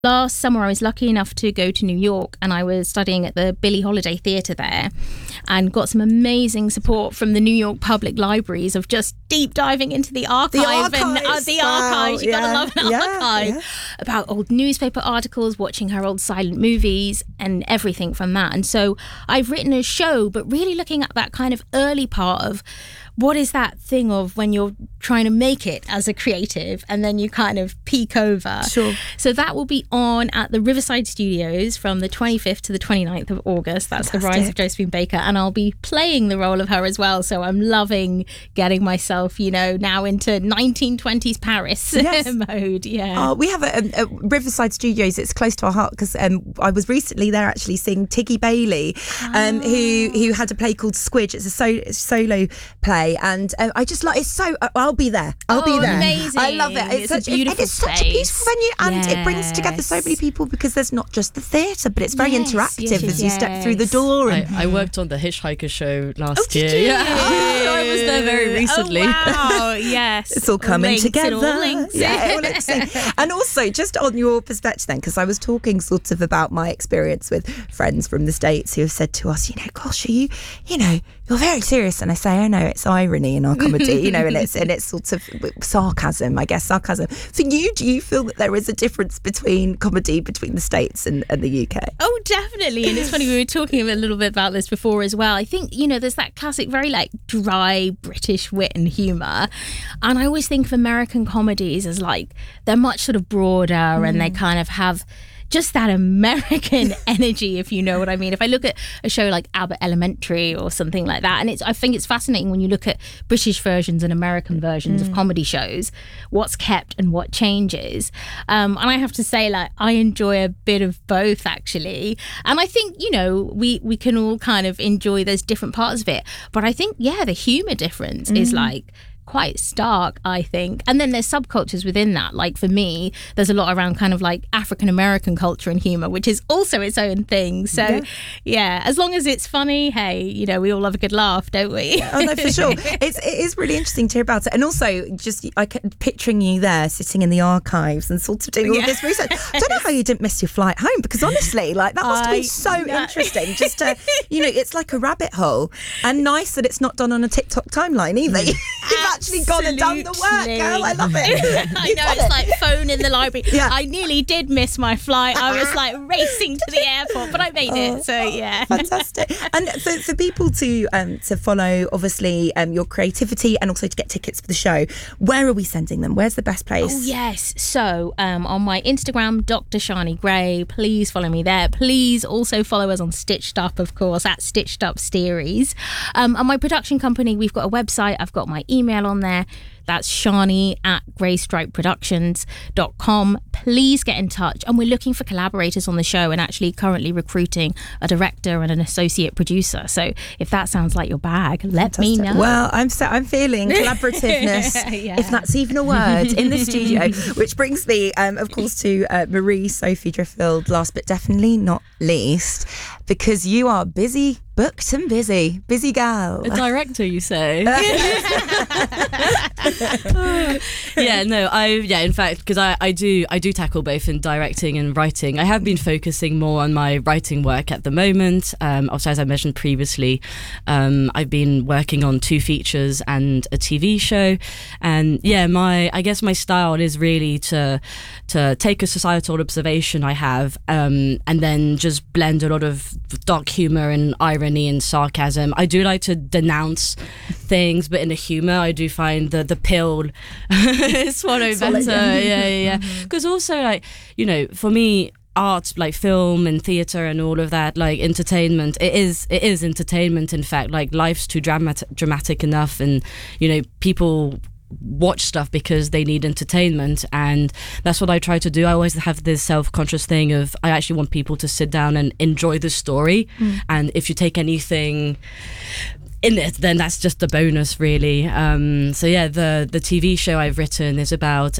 Last summer, I was lucky enough to go to New York, and I was studying at the Billie Holiday Theatre there, and got some amazing support from the New York Public Libraries of just deep diving into the archive. Archives. You gotta love an archive about old newspaper articles, watching her old silent movies, and everything from that. And so I've written a show, but really looking at that kind of early part of what is that thing of when you're trying to make it as a creative and then you kind of peek over. Sure. So that will be on at the Riverside Studios from the 25th to the 29th of August. That's Fantastic. The Rise of Josephine Baker. And I'll be playing the role of her as well. So I'm loving getting myself, now into 1920s Paris mode. Yeah. We have a Riverside Studios. It's close to our heart because I was recently there actually seeing Tiggy Bailey, who had a play called Squidge. It's a solo play. And I just like it's so. I'll be there. I'll be there. Amazing! I love it. It's a beautiful it's such a beautiful venue, and it brings Yes. together so many people because there's not just the theatre, but it's very Yes, interactive yes, as you step through the door. And I worked on the Hitchhiker show last did year. you? Yeah, I was there very recently. Oh, wow. Yes. it's all coming Links, together. It all links. Yeah, it all links. And also, just on your perspective then, because I was talking sort of about my experience with friends from the States who have said to us, gosh, you're very serious. And I say, oh no, it's irony in our comedy, and it's sort of sarcasm, I guess, sarcasm. For you, do you feel that there is a difference between comedy between the States and the UK? Oh, definitely. And it's funny, we were talking a little bit about this before as well. I think, there's that classic, very dry British wit and humour. And I always think of American comedies as they're much sort of broader and they kind of have just that American energy, if you know what I mean. If I look at a show like Abbott Elementary or something like that, and I think it's fascinating when you look at British versions and American versions of comedy shows, what's kept and what changes. And I have to say, I enjoy a bit of both, actually. And I think, we can all kind of enjoy those different parts of it. But I think, the humour difference is quite stark, I think. And then there's subcultures within that. For me, there's a lot around kind of African American culture and humour, which is also its own thing. So as long as it's funny, hey, we all love a good laugh, don't we? Oh no, for sure. It is really interesting to hear about it. And also just picturing you there sitting in the archives and sort of doing all this research. I don't know how you didn't miss your flight home, because honestly, that must have been so interesting. Just to, it's like a rabbit hole, and nice that it's not done on a TikTok timeline either. You've actually gone and done the work, girl. I love it. I know, it's like phone in the library. Yeah. I nearly did miss my flight. I was racing to the airport, but I made it. So Fantastic. And for people to follow, obviously, your creativity and also to get tickets for the show, where are we sending them? Where's the best place? Oh, yes. So on my Instagram, Dr. Shani Gray, please follow me there. Please also follow us on Stitched Up, of course, at Stitched Up Series. And my production company, we've got a website. I've got my email on there. That's Shani at greystripeproductions.com. Please get in touch. And we're looking for collaborators on the show and actually currently recruiting a director and an associate producer. So if that sounds like your bag, let me know. Well, I'm feeling collaborativeness, if that's even a word, in the studio. Which brings me, of course, to Marie Sophie Driffield, last but definitely not least, because you are busy, booked and busy gal. A director, you say? In fact, because I do tackle both in directing and writing. I have been focusing more on my writing work at the moment. Also, as I mentioned previously, I've been working on 2 features and a TV show. And I guess my style is really to take a societal observation I have, and then just blend a lot of dark humor and irony and sarcasm. I do like to denounce things, but in a humor, I do find the pill swallow better. Because also, for me, art, film and theatre and all of that, entertainment, it is entertainment. In fact, life's too dramatic enough, and people watch stuff because they need entertainment, and that's what I try to do. I always have this self-conscious thing of I actually want people to sit down and enjoy the story, and if you take anything in it, then that's just a bonus, really. The TV show I've written is about